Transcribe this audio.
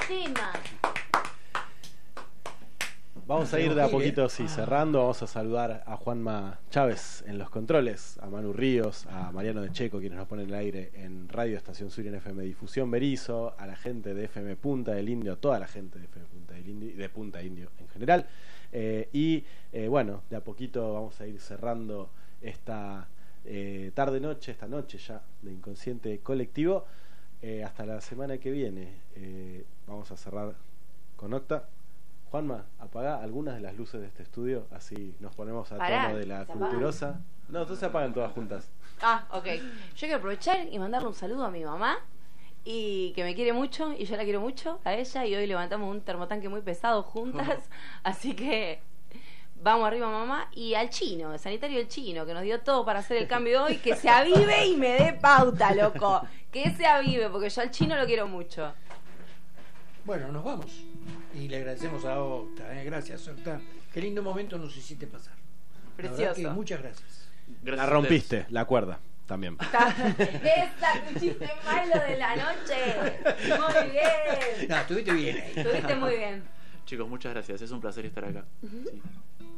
tema. Vamos a ir de a poquito cerrando. Vamos a saludar a Juanma Chávez en los controles, a Manu Ríos, a Mariano de Checo, quienes nos ponen el aire en Radio Estación Sur y en FM Difusión Berizo, a la gente de FM Punta del Indio, a toda la gente de FM Punta del Indio y de Punta Indio en general. Bueno, de a poquito vamos a ir cerrando esta tarde-noche, esta noche ya de Inconsciente Colectivo. Hasta la semana que viene vamos a cerrar con Octa. Juanma, apaga algunas de las luces de este estudio, así nos ponemos a tono de la culturosa. No, entonces se apagan todas juntas. Ok. Yo quiero aprovechar y mandarle un saludo a mi mamá, y que me quiere mucho, y yo la quiero mucho a ella, y hoy levantamos un termotanque muy pesado juntas, así que vamos arriba, mamá. Y al chino, el sanitario del chino, que nos dio todo para hacer el cambio hoy, que se avive y me dé pauta, loco. Que se avive, porque yo al chino lo quiero mucho. Bueno, nos vamos. Y le agradecemos a Octa. Gracias, Octa. Qué lindo momento nos hiciste pasar. Precioso. Muchas gracias. La rompiste, la cuerda también. Esa, tu chiste malo de la noche. Muy bien. No, estuviste bien ahí. Estuviste muy bien. Chicos, muchas gracias. Es un placer estar acá. Sí.